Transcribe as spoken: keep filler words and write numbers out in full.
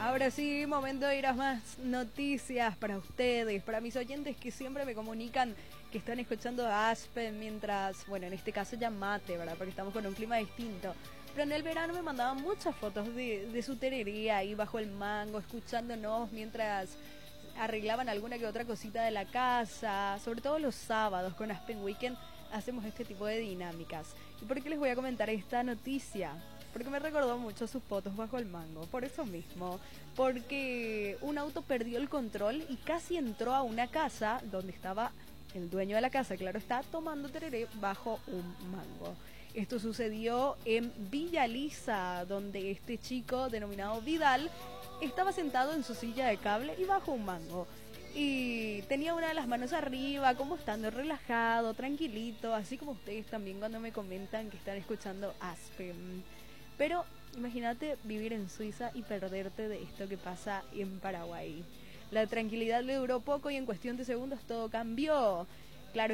Ahora sí, momento de ir a más noticias para ustedes, para mis oyentes que siempre me comunican que están escuchando Aspen mientras, bueno, en este caso ya mate, ¿verdad? Porque estamos con un clima distinto. Pero en el verano me mandaban muchas fotos de, de su terería ahí bajo el mango, escuchándonos mientras arreglaban alguna que otra cosita de la casa. Sobre todo los sábados con Aspen Weekend hacemos este tipo de dinámicas. ¿Y por qué les voy a comentar esta noticia? Porque me recordó mucho sus fotos bajo el mango, por eso mismo, porque un auto perdió el control y casi entró a una casa donde estaba el dueño de la casa, claro está, tomando tereré bajo un mango. Esto sucedió en Villa Lisa, donde este chico denominado Vidal estaba sentado en su silla de cable y bajo un mango. Y tenía una de las manos arriba, como estando relajado, tranquilito, así como ustedes también cuando me comentan que están escuchando Aspen. Pero imagínate vivir en Suiza y perderte de esto que pasa en Paraguay. La tranquilidad le duró poco y en cuestión de segundos todo cambió.